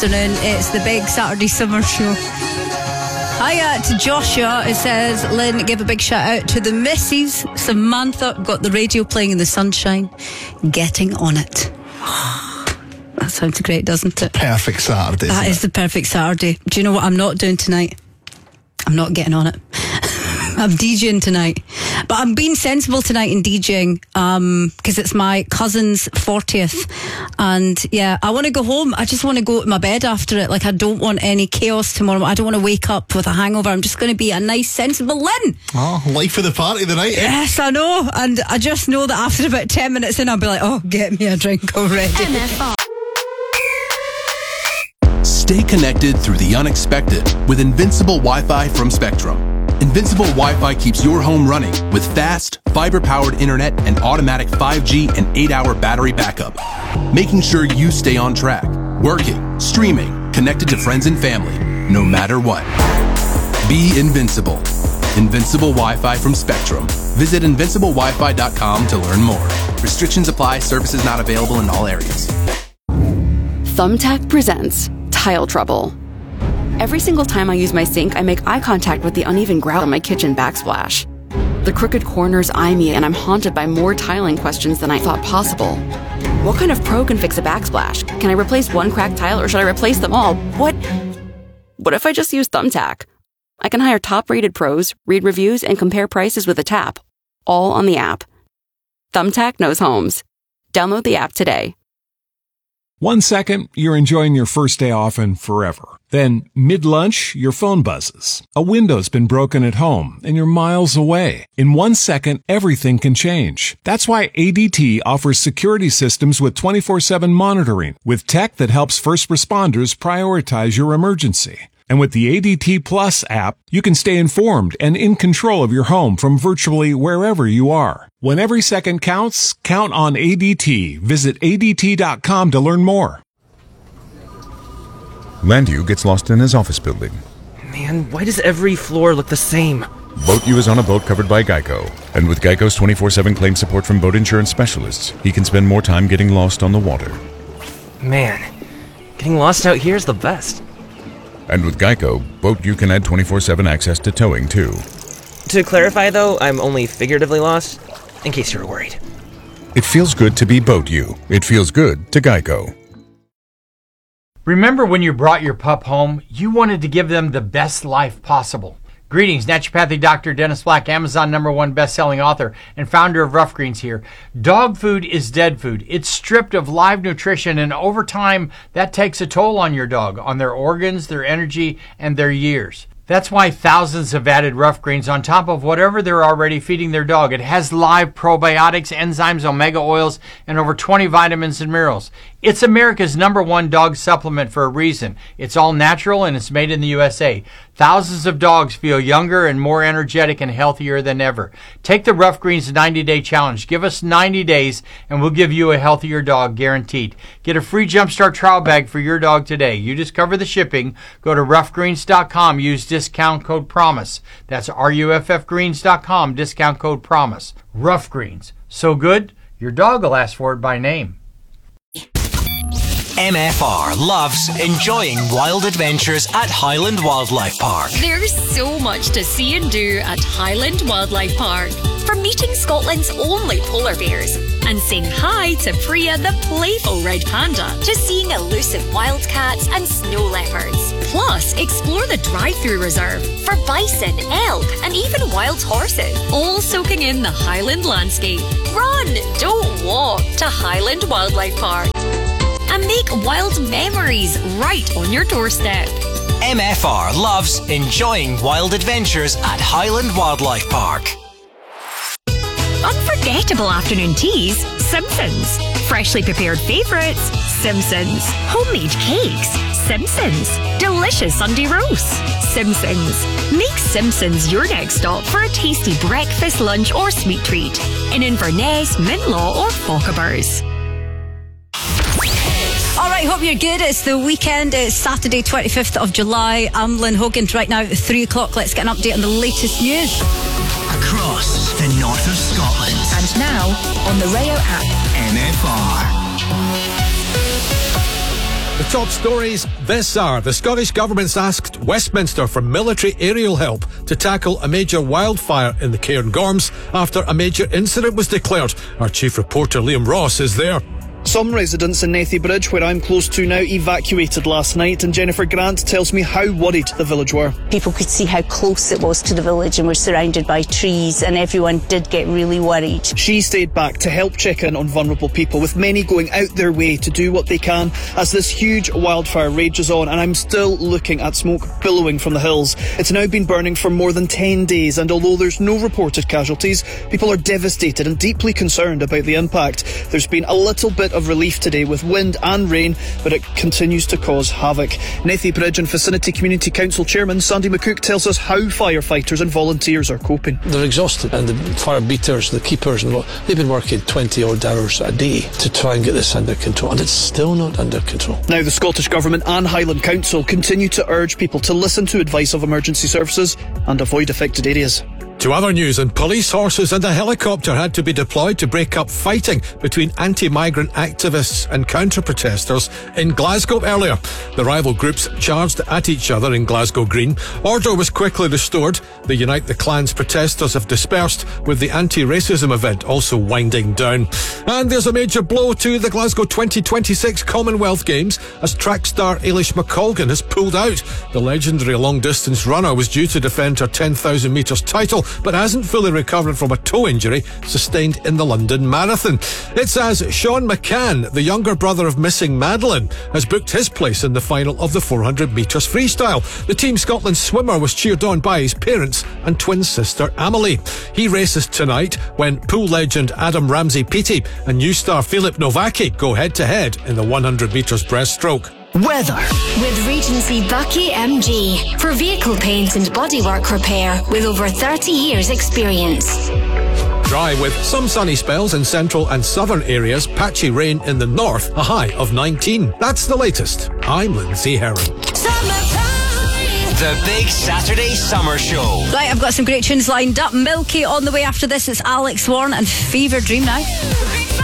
afternoon. It's the big Saturday summer show. Hiya to Joshua. It says, Lynn, give a big shout out to the missus. Samantha got the radio playing in the sunshine. Getting on it. That sounds great, doesn't it? Perfect Saturday. That is the perfect Saturday. Do you know what I'm not doing tonight? I'm not getting on it. I'm DJing tonight. But I'm being sensible tonight in DJing because it's my cousin's 40th. And yeah, I want to go home. I just want to go to my bed after it. Like, I don't want any chaos tomorrow. I don't want to wake up with a hangover. I'm just going to be a nice, sensible Lynn. Oh, life of the party tonight, eh? Yes, I know. And I just know that after about 10 minutes in, I'll be like, oh, get me a drink already. MFR. Stay connected through the unexpected with Invincible Wi-Fi from Spectrum. Invincible Wi-Fi keeps your home running with fast, fiber-powered internet and automatic 5G and 8-hour battery backup, making sure you stay on track, working, streaming, connected to friends and family, no matter what. Be invincible. Invincible Wi-Fi from Spectrum. Visit invinciblewifi.com to learn more. Restrictions apply. Services not available in all areas. Thumbtack presents Tile Trouble. Every single time I use my sink, I make eye contact with the uneven grout on my kitchen backsplash. The crooked corners eye me, and I'm haunted by more tiling questions than I thought possible. What kind of pro can fix a backsplash? Can I replace one cracked tile, or should I replace them all? What if I just use Thumbtack? I can hire top-rated pros, read reviews, and compare prices with a tap, all on the app. Thumbtack knows homes. Download the app today. 1 second, you're enjoying your first day off and forever. Then, mid-lunch, your phone buzzes. A window's been broken at home, and you're miles away. In 1 second, everything can change. That's why ADT offers security systems with 24/7 monitoring, with tech that helps first responders prioritize your emergency. And with the ADT Plus app, you can stay informed and in control of your home from virtually wherever you are. When every second counts, count on ADT. Visit ADT.com to learn more. Landu gets lost in his office building. Man, why does every floor look the same? Boat U is on a boat covered by Geico. And with Geico's 24/7 claim support from boat insurance specialists, he can spend more time getting lost on the water. Man, getting lost out here is the best. And with Geico, Boat U can add 24/7 access to towing, too. To clarify, though, I'm only figuratively lost, in case you were worried. It feels good to be Boat U. It feels good to Geico. Remember when you brought your pup home, you wanted to give them the best life possible. Greetings, naturopathic Dr. Dennis Black, Amazon #1 best-selling author and founder of Rough Greens here. Dog food is dead food. It's stripped of live nutrition, and over time, that takes a toll on your dog, on their organs, their energy, and their years. That's why thousands have added Rough Greens on top of whatever they're already feeding their dog. It has live probiotics, enzymes, omega oils, and over 20 vitamins and minerals. It's America's #1 dog supplement for a reason. It's all natural and it's made in the USA. Thousands of dogs feel younger and more energetic and healthier than ever. Take the Rough Greens 90-day challenge. Give us 90 days and we'll give you a healthier dog guaranteed. Get a free Jumpstart trial bag for your dog today. You just cover the shipping. Go to roughgreens.com. Use discount code PROMISE. That's ruffgreens.com. Discount code PROMISE. Rough Greens. So good, your dog will ask for it by name. MFR loves enjoying wild adventures at Highland Wildlife Park. There's so much to see and do at Highland Wildlife Park. From meeting Scotland's only polar bears and saying hi to Priya the playful red panda to seeing elusive wildcats and snow leopards. Plus, explore the drive-through reserve for bison, elk and even wild horses. All soaking in the Highland landscape. Run, don't walk to Highland Wildlife Park. And make wild memories right on your doorstep. MFR loves enjoying wild adventures at Highland Wildlife Park. Unforgettable afternoon teas, Simpsons. Freshly prepared favourites, Simpsons. Homemade cakes, Simpsons. Delicious Sunday roasts, Simpsons. Make Simpsons your next stop for a tasty breakfast, lunch or sweet treat in Inverness, Minlaw or Fochabers. All right, hope you're good. It's the weekend. It's Saturday, 25th of July. I'm Lynn Hogan. Right now at 3 o'clock, let's get an update on the latest news. Across the north of Scotland. And now on the Rayo app. MFR. The top stories this hour. The Scottish Government's asked Westminster for military aerial help to tackle a major wildfire in the Cairngorms after a major incident was declared. Our chief reporter Liam Ross is there. Some residents in Nethy Bridge, where I'm close to now, evacuated last night, and Jennifer Grant tells me how worried the village were. People could see how close it was to the village and were surrounded by trees, and everyone did get really worried. She stayed back to help check in on vulnerable people, with many going out their way to do what they can as this huge wildfire rages on, and I'm still looking at smoke billowing from the hills. It's now been burning for more than 10 days, and although there's no reported casualties, people are devastated and deeply concerned about the impact. There's been a little bit of relief today with wind and rain, but it continues to cause havoc. Nethy Bridge and Vicinity Community Council Chairman Sandy McCook tells us how firefighters and volunteers are coping. They're exhausted, and the fire beaters, the keepers, they've been working 20 odd hours a day to try and get this under control, and it's still not under control. Now the Scottish Government and Highland Council continue to urge people to listen to advice of emergency services and avoid affected areas. To other news, and police horses and a helicopter had to be deployed to break up fighting between anti-migrant activists and counter-protesters in Glasgow earlier. The rival groups charged at each other in Glasgow Green. Order was quickly restored. The Unite the Clans protesters have dispersed, with the anti-racism event also winding down. And there's a major blow to the Glasgow 2026 Commonwealth Games as track star Eilish McColgan has pulled out. The legendary long-distance runner was due to defend her 10,000 metres title, but hasn't fully recovered from a toe injury sustained in the London Marathon. It's as Sean McCann, the younger brother of missing Madeline, has booked his place in the final of the 400 metres freestyle. The Team Scotland swimmer was cheered on by his parents and twin sister Amelie. He races tonight when pool legend Adam Ramsey-Peaty and new star Filip Novaki go head-to-head in the 100 metres breaststroke. Weather. With Regency Bucky MG. For vehicle paint and bodywork repair with over 30 years experience. Dry with some sunny spells in central and southern areas, patchy rain in the north, a high of 19. That's the latest. I'm Lindsay Heron. The Big Saturday Summer Show. Right, I've got some great tunes lined up. Milky on the way after this. It's Alex Warren and Fever Dream now.